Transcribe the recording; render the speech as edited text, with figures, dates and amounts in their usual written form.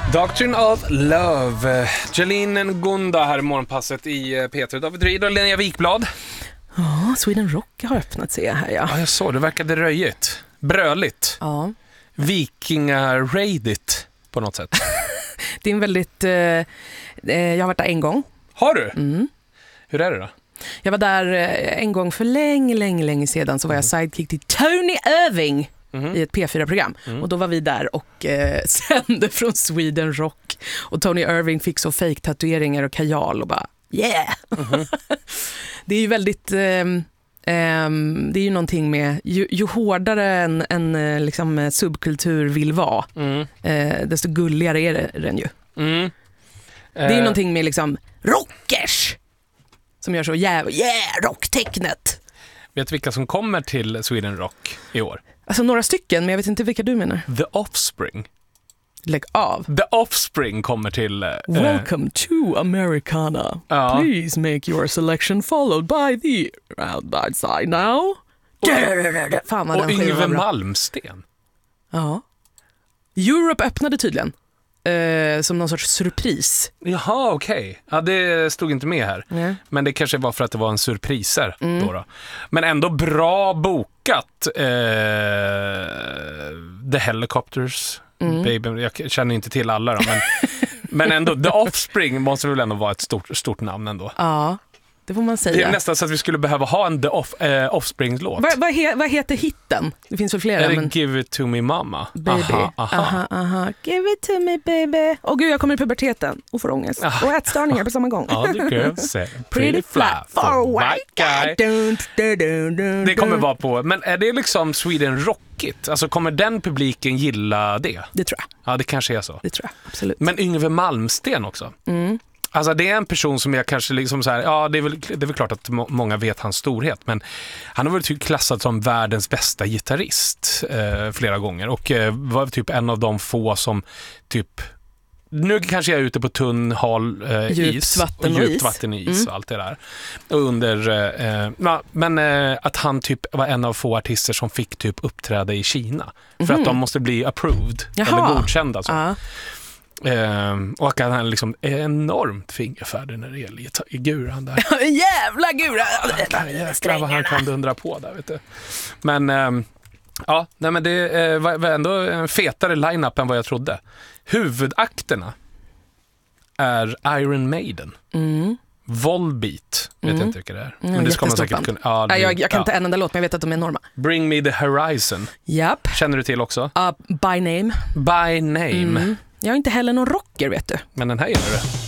Doctrine of Love. Jolene Ngunda här i morgonpasset i P3. David Ryd och Linnea Wikblad. Ja, Sweden Rock har öppnat sig här, ja. Ja, jag såg. Det verkade röjigt. Bröligt. Ja. Vikingar-raidigt på något sätt. Det är en väldigt... jag har varit där en gång. Har du? Mm. Hur är det då? Jag var där en gång för länge sedan, så var jag sidekick till Tony Irving i ett P4-program. Och då var vi där och sände från Sweden Rock. Och Tony Irving fick så fake-tatueringar och kajal och bara, yeah! Det är ju väldigt... det är ju någonting med ju hårdare en liksom subkultur vill vara, desto gulligare är den ju. Det är ju någonting med liksom rockers som gör så rocktecknet. Vet du vilka som kommer till Sweden Rock i år? Alltså några stycken, men jag vet inte vilka du menar. The Offspring. Lägg av. The Offspring kommer till... Welcome to Americana. Ja. Please make your selection followed by the outside now. Fan vad och den skivan Yngve var bra. Malmsten. Ja. Europe öppnade tydligen som någon sorts surpris. Jaha, okej. Ja, det stod inte med här. Nej. Men det kanske var för att det var en surpriser då. Men ändå bra bokat. The Helicopters. Baby, jag känner inte till alla då, men ändå The Offspring måste väl ändå vara ett stort namn ändå. Ja, det får man säga. Det är nästan så att vi skulle behöva ha en The Offspring-låt. Vad heter hitten? Det finns väl flera. Är det men... Give it to me mama? Baby. Aha. Give it to me baby. Åh gud, jag kommer i puberteten och får ångest. Och ätstörningar på samma gång. All the girls say pretty fly for a white guy. Det kommer vara på. Men är det liksom Sweden Rockigt? Alltså kommer den publiken gilla det? Det tror jag. Ja, det kanske är så. Det tror jag, absolut. Men Yngve Malmsten också. Alltså det är en person som jag kanske liksom så här, ja det är väl klart att många vet hans storhet, men han har varit typ klassad som världens bästa gitarrist flera gånger och var typ en av de få som typ, nu kanske jag är ute på tunn hal is och djupt vatten och is och allt det där. Och under att han typ var en av få artister som fick typ uppträda i Kina för att de måste bli approved eller godkända så. Och att han liksom är enormt fingerfärdig när det gäller guran där. Jävla gura! Jäklar vad han kan dundra på där, vet du. Men ja, nej, men det var ändå en fetare line-up än vad jag trodde. Huvudakterna är Iron Maiden. Volbeat, vet jag inte vilka det är. Men det ska man säkert kunna. Ja, jag kan inte en enda låt, men jag vet att de är enorma. Bring Me the Horizon. Japp. Känner du till också? By Name. By Name. Jag är inte heller någon rocker, vet du. Men den här gillar du.